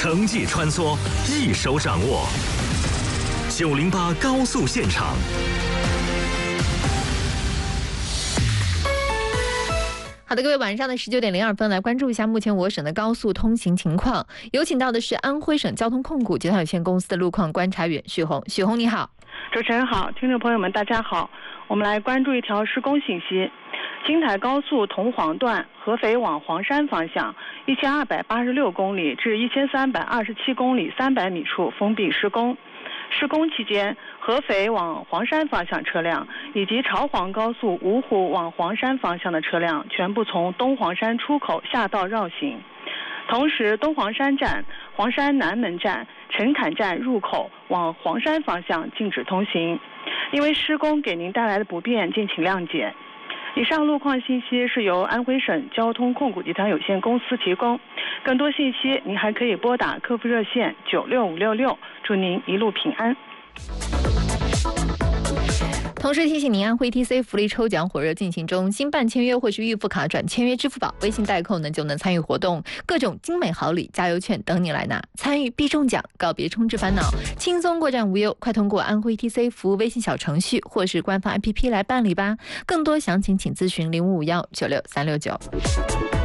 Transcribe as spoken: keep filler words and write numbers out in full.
层级穿梭，一手掌握。九零八高速现场。 好的，各位，晚上的十九点零二分，来关注一下目前我省的高速通行情况。有请到的是安徽省交通控股集团有限公司的路况观察员许红。许红，你好。 主持人好，听众朋友们大家好，我们来关注一条施工信息。京台高速桐黄段合肥往黄山方向一千二百八十六公里至一千三百二十七公里三百米处封闭施工。施工期间，合肥往黄山方向车辆以及朝黄高速芜湖往黄山方向的车辆全部从东黄山出口下道绕行。同时，东黄山站、黄山南门站、陈坎站入口往黄山方向禁止通行。因为施工给您带来的不便，敬请谅解。以上路况信息是由安徽省交通控股集团有限公司提供，更多信息您还可以拨打客服热线九六五六六，祝您一路平安。 同时提醒您，安徽 T C 福利抽奖火热进行中，新办签约或是预付卡转签约支付宝、微信代扣呢，就能参与活动，各种精美好礼、加油券等你来拿，参与必中奖，告别充值烦恼，轻松过站无忧，快通过安徽 T C 服务微信小程序或是官方 A P P 来办理吧。更多详情请咨询零五五幺九六三六九。